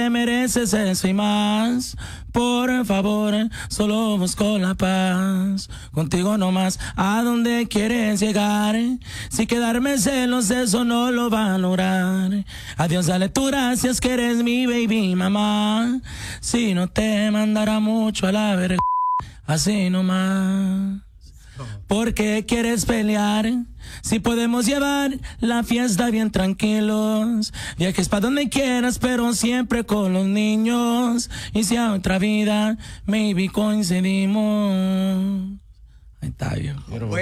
mereces eso y más. Por favor, solo busco la paz. Contigo nomás, ¿a dónde quieres llegar? Si quedarme celos, eso no lo va a lograr. Adiós, dale tú gracias que eres mi baby mamá. Si no te mandará mucho a la verga, así nomás. ¿Por qué quieres pelear? Si podemos llevar la fiesta bien tranquilos. Viajes pa' donde quieras, pero siempre con los niños. Y si a otra vida, maybe coincidimos. Ahí está, yo. Little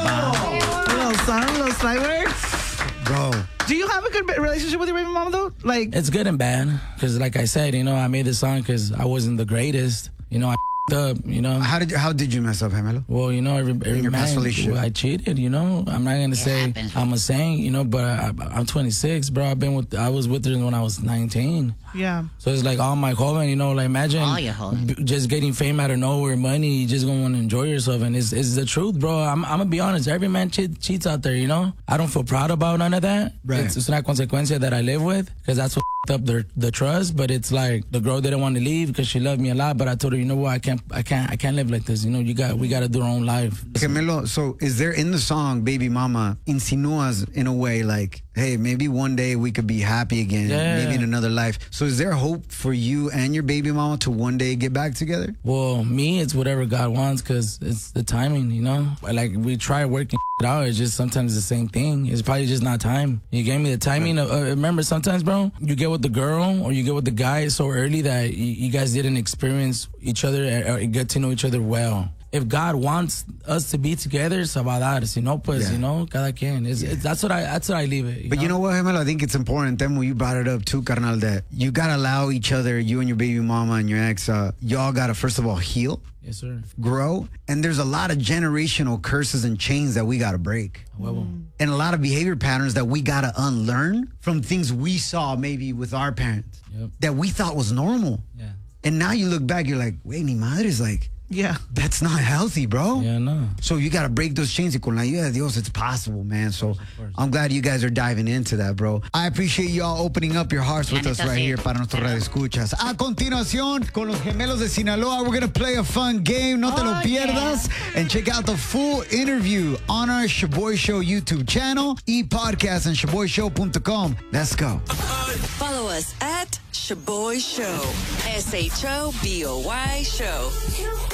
song, little side words. Bro. Do you have a good relationship with your baby mama, though? Like, it's good and bad. Because like I said, you know, I made this song because I wasn't the greatest. You know, I up, you know. How did you mess up, Gemelo? Well, you know, every your past man, relationship? I cheated, you know. I'm not gonna say I'm a saint, you know, but I'm 26, bro. I was with her when I was 19. yeah. So it's like all my joven, you know, like imagine just getting fame out of nowhere, money, you just gonna want to enjoy yourself, and it's the truth, bro. I'm gonna be honest. Every man cheats out there, you know. I don't feel proud about none of that. Right. It's not consequencia that I live with, because that's what up the trust. But it's like the girl didn't want to leave because she loved me a lot, but I told her, you know what, I can't live like this. You know, we got to do our own life. Gemelo, so is there in the song Baby Mama insinuas in a way like, hey, maybe one day we could be happy again, maybe in another life. So is there hope for you and your baby mama to one day get back together? Well, me, it's whatever God wants, because it's the timing, you know? Like, we try working it out. It's just sometimes the same thing. It's probably just not time. You gave me the timing. Remember, sometimes, bro, you get with the girl or you get with the guy so early that you guys didn't experience each other or get to know each other well. If God wants us to be together, se va a dar. Si no, pues, you know, cada quien. That's what I leave it. But you know what, Gemelo? I think it's important, Temo, you brought it up too, carnal, that you got to allow each other, you and your baby mama and your ex, y'all got to, first of all, heal. Yes, sir. Grow. And there's a lot of generational curses and chains that we got to break. And a lot of behavior patterns that we got to unlearn from things we saw maybe with our parents that we thought was normal. Yeah. And now you look back, you're like, wait, mi madre is like, yeah, that's not healthy, bro. Yeah, no. So you got to break those chains. Y con la ayuda de Dios, it's possible, man. So I'm glad you guys are diving into that, bro. I appreciate y'all opening up your hearts with us right here para nuestros Radio Escuchas. A continuación, con los gemelos de Sinaloa, we're going to play a fun game. No te lo pierdas. And check out the full interview on our Shaboy Show YouTube channel, e-podcast, and shaboyshow.com. Let's go. Follow us at Shaboy Show. SHOBOY Show.